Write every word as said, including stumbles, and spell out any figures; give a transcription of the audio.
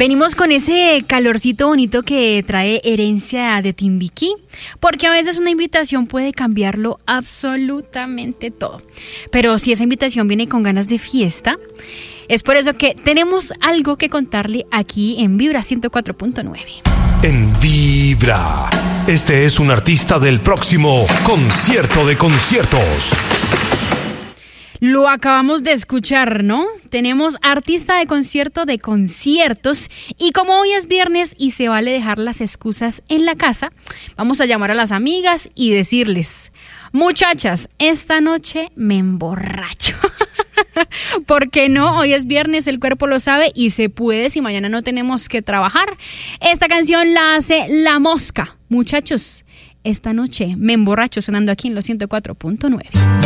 Venimos con ese calorcito bonito que trae Herencia de Timbiquí, porque a veces una invitación puede cambiarlo absolutamente todo. Pero si esa invitación viene con ganas de fiesta, es por eso que tenemos algo que contarle aquí en Vibra ciento cuatro punto nueve. En Vibra, este es un artista del próximo concierto de conciertos. Lo acabamos de escuchar, ¿no? Tenemos artista de concierto de conciertos y como hoy es viernes y se vale dejar las excusas en la casa, vamos a llamar a las amigas y decirles: muchachas, esta noche me emborracho. ¿Por qué no? Hoy es viernes, el cuerpo lo sabe y se puede si mañana no tenemos que trabajar. Esta canción la hace La Mosca. Muchachos, esta noche me emborracho, sonando aquí en los ciento cuatro punto nueve.